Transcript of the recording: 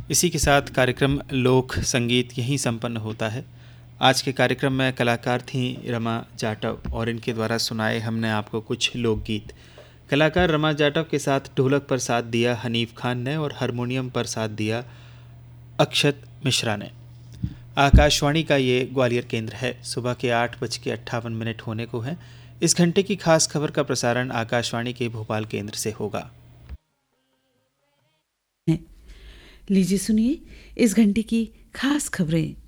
इसी के साथ कार्यक्रम लोक संगीत यहीं संपन्न होता है। आज के कार्यक्रम में कलाकार थीं रमा जाटव और इनके द्वारा सुनाए हमने आपको कुछ लोकगीत। कलाकार रमा जाटव के साथ ढोलक पर साथ दिया हनीफ खान ने और हारमोनियम पर साथ दिया अक्षत मिश्रा ने। आकाशवाणी का ये ग्वालियर केंद्र है। सुबह के 8:58 होने को हैं। इस घंटे की खास खबर का प्रसारण आकाशवाणी के भोपाल केंद्र से होगा। लीजिए सुनिए इस घंटे की खास खबरें।